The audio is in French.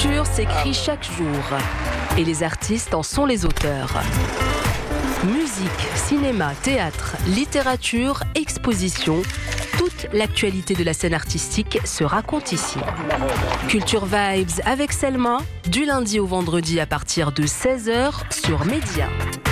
culture s'écrit chaque jour et les artistes en sont les auteurs. Musique, cinéma, théâtre, littérature, exposition, toute l'actualité de la scène artistique se raconte ici. Culture Vibes avec Selma, du lundi au vendredi à partir de 16h sur Média.